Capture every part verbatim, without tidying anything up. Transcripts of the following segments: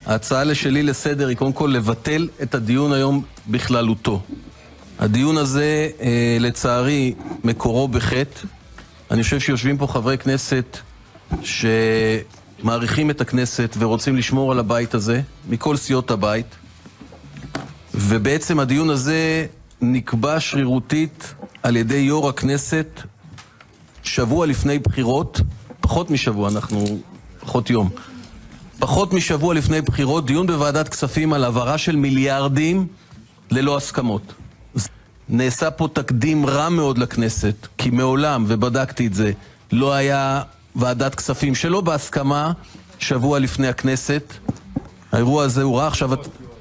ההצעה לשלי לסדר היא קודם כל לבטל את הדיון היום בכללותו. הדיון הזה, אה, לצערי, מקורו בחטא. אני חושב שיושבים פה חברי כנסת שמעריכים את הכנסת ורוצים לשמור על הבית הזה, מכל סיעות הבית. ובעצם הדיון הזה נקבע שרירותית על ידי יו"ר הכנסת שבוע לפני בחירות, פחות משבוע, אנחנו פחות יום. פחות משבוע לפני בחירות, דיון בוועדת כספים על העברה של מיליארדים ללא הסכמות. נעשה פה תקדים רע מאוד לכנסת, כי מעולם, ובדקתי את זה, לא היה ועדת כספים שלא בהסכמה שבוע לפני הכנסת. האירוע הזה הוא רע. עכשיו,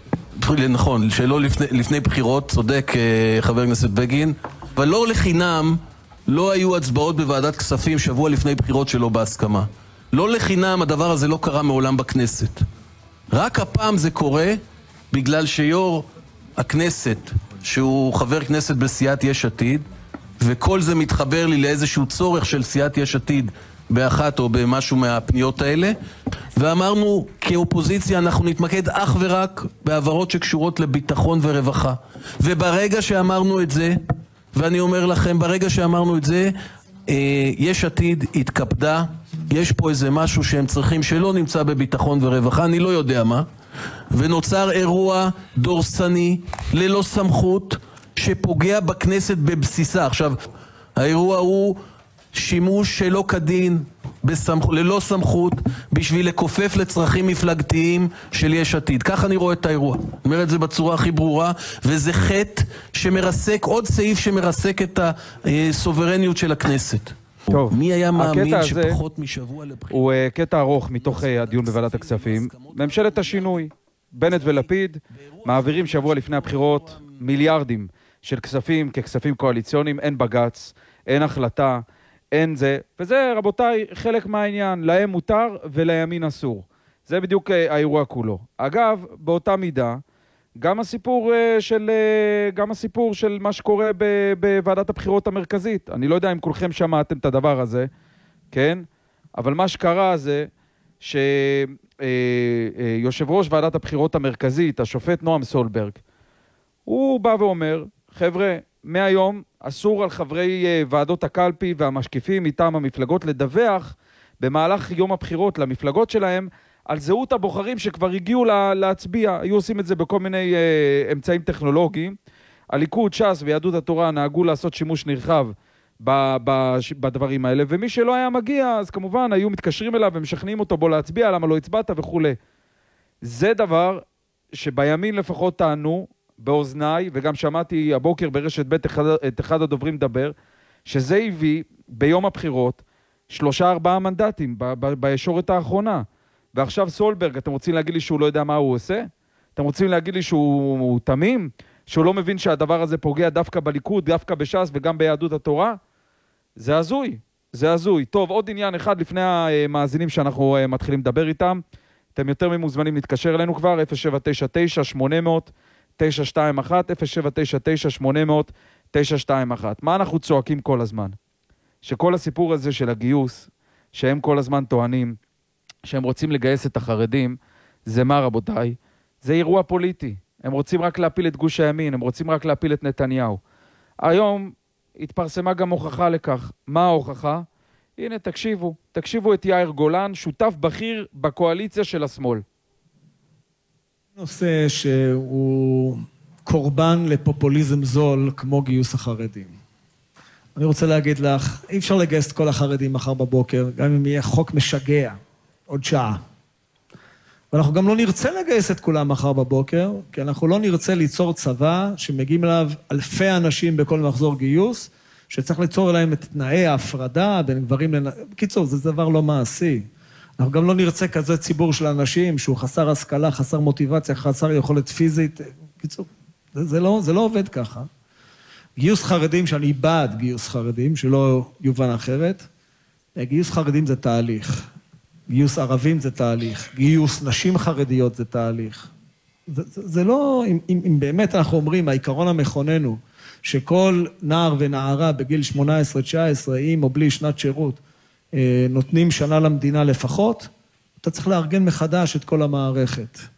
נכון, שלא לפני, לפני בחירות, צודק חבר הכנסת בגין, אבל לא לחינם לא היו הצבעות בוועדת כספים שבוע לפני בחירות שלא בהסכמה. לא לחינם הדבר הזה לא קרה מעולם בכנסת. רק הפעם זה קורה בגלל שיו"ר הכנסת, שהוא חבר כנסת בסיעת יש עתיד, וכל זה מתחבר לי לאיזשהו צורך של סיעת יש עתיד באחת או במשהו מהפניות האלה, ואמרנו כאופוזיציה אנחנו נתמקד אך ורק בעברות שקשורות לביטחון ורווחה. וברגע שאמרנו את זה, ואני אומר לכם, ברגע שאמרנו את זה, אה, יש עתיד התקפדה, יש פה איזה משהו שהם צריכים שלא נמצא בביטחון ורווחה, אני לא יודע מה, ונוצר אירוע דורסני ללא סמכות שפוגע בכנסת בבסיסה. עכשיו, האירוע הוא שימוש שלא כדין, בסמכ... ללא סמכות, בשביל לקופף לצרכים מפלגתיים של יש עתיד. כך אני רואה את האירוע. אני אומר את זה בצורה הכי ברורה, וזה חטא שמרסק, עוד סעיף שמרסק את הסוברניות של הכנסת. טוב, מי היה מאמין הזה שפחות משבוע לבחירות? הוא uh, קטע ארוך מתוך uh, הדיון בוועדת הכספים. ממשלת השינוי, בנט ולפיד, מעבירים שבוע לפני הבחירות מיליארדים של כספים ככספים קואליציוניים, אין בגץ, אין החלטה, אין זה, וזה רבותיי חלק מהעניין, להם מותר ולימין אסור. זה בדיוק uh, האירוע כולו. אגב, באותה מידה, גם הסיפור uh, של uh, גם הסיפור של מה שקורה ב- בוועדת הבחירות המרכזית. אני לא יודע אם כולכם שמעתם את הדבר הזה, כן? אבל מה שקרה זה שיושב ראש ועדת הבחירות המרכזית, השופט נועם סולברג, הוא בא ואומר, חבר'ה, מהיום אסור על חברי uh, ועדות הקלפי והמשקיפים מטעם המפלגות לדווח במהלך יום הבחירות למפלגות שלהם על זהות הבוחרים שכבר הגיעו לה, להצביע. היו עושים את זה בכל מיני uh, אמצעים טכנולוגיים. הליכוד, ש"ס ויהדות התורה נהגו לעשות שימוש נרחב ב, ב, בדברים האלה, ומי שלא היה מגיע, אז כמובן היו מתקשרים אליו ומשכנעים אותו בו להצביע, למה לא הצבעת וכו'. זה דבר שבימין לפחות טענו באוזניי, וגם שמעתי הבוקר ברשת ב' אחד, את אחד הדוברים דבר, שזה הביא ביום הבחירות שלושה ארבעה מנדטים ב, ב, בישורת האחרונה. ועכשיו סולברג, אתם רוצים להגיד לי שהוא לא יודע מה הוא עושה? אתם רוצים להגיד לי שהוא תמים? שהוא לא מבין שהדבר הזה פוגע דווקא בליכוד, דווקא בש"ס וגם ביהדות התורה? זה הזוי, זה הזוי. טוב, עוד עניין אחד לפני המאזינים שאנחנו מתחילים לדבר איתם. אתם יותר ממוזמנים להתקשר אלינו כבר, אפס שבע תשע תשע שמונה אפס אפס תשע שתיים אחת, אפס שבע תשע תשע שמונה אפס אפס תשע שתיים אחת. מה אנחנו צועקים כל הזמן? שכל הסיפור הזה של הגיוס, שהם כל הזמן טוענים, שהם רוצים לגייס את החרדים, זה מה רבותיי? זה אירוע פוליטי. הם רוצים רק להפיל את גוש הימין, הם רוצים רק להפיל את נתניהו. היום התפרסמה גם הוכחה לכך. מה ההוכחה? הנה תקשיבו, תקשיבו את יאיר גולן, שותף בכיר בקואליציה של השמאל. נושא שהוא קורבן לפופוליזם זול כמו גיוס החרדים. אני רוצה להגיד לך, אי אפשר לגייס את כל החרדים מחר בבוקר, גם אם יהיה חוק משגע. עוד שעה. ואנחנו גם לא נרצה לגייס את כולם מחר בבוקר, כי אנחנו לא נרצה ליצור צבא שמגיעים אליו אלפי אנשים בכל מחזור גיוס, שצריך ליצור להם את תנאי ההפרדה בין גברים לנ... בקיצור, זה דבר לא מעשי. אנחנו גם לא נרצה כזה ציבור של אנשים שהוא חסר השכלה, חסר מוטיבציה, חסר יכולת פיזית. בקיצור, זה, זה, לא, זה לא עובד ככה. גיוס חרדים, שאני בעד גיוס חרדים, שלא יובן אחרת, גיוס חרדים זה תהליך. גיוס ערבים זה תהליך, גיוס נשים חרדיות זה תהליך. זה, זה, זה לא, אם, אם, אם באמת אנחנו אומרים, העיקרון המכונן הוא, שכל נער ונערה בגיל שמונה עשרה תשע עשרה, עם או בלי שנת שירות, נותנים שנה למדינה לפחות, אתה צריך לארגן מחדש את כל המערכת.